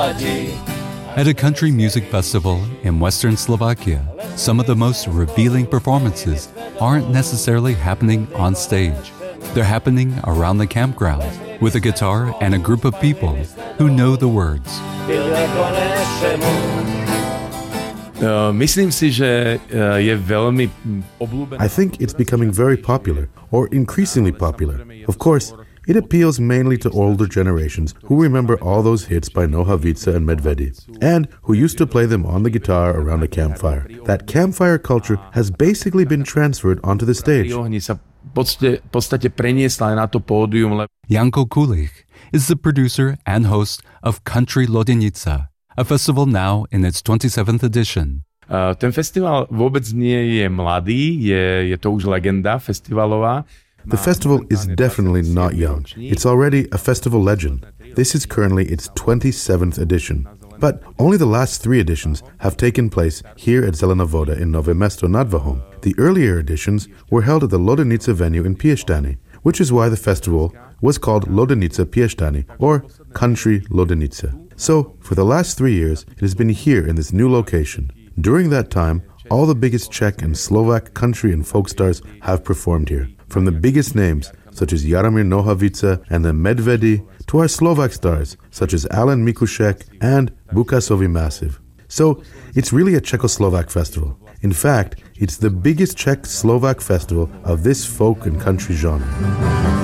At a country music festival in Western Slovakia, some of the most revealing performances aren't necessarily happening on stage. They're happening around the campground with a guitar and a group of people who know the words. Myslím si, že je veľmi obľúbené. I think it's becoming very popular, or increasingly popular. Of course, it appeals mainly to older generations who remember all those hits by Nohavica and Medvedi, and who used to play them on the guitar around a campfire. That campfire culture has basically been transferred onto the stage. V podstate preniesla aj na to pódium. Janko Kulich is the producer and host of Country Lodenica, a festival now in its 27th edition. Ten festival vôbec nie je mladý, je to už legenda festivalová. The festival is definitely not young. It's already a festival legend. This is currently its 27th edition. But only the last 3 editions have taken place here at Zelena Voda in Nové Mesto nad Váhom. The earlier editions were held at the Lodenica venue in Piešťany, which is why the festival was called Lodenica Piešťany, or Country Lodenica. So, for the last 3 years, it has been here in this new location. During that time, all the biggest Czech and Slovak country and folk stars have performed here. From the biggest names, such as Jaromír Nohavica and the Medvedi, to our Slovak stars, such as Alan Mikušek and Bukasovi Massive. So, it's really a Czechoslovak festival. In fact, it's the biggest Czech-Slovak festival of this folk and country genre.